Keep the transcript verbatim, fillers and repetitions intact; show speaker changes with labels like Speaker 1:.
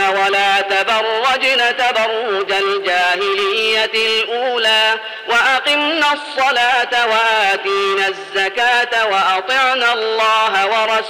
Speaker 1: ولا تبرجن تبرج الجاهلية الأولى وأقمنا الصلاة وآتينا الزكاة وأطعنا الله ورسوله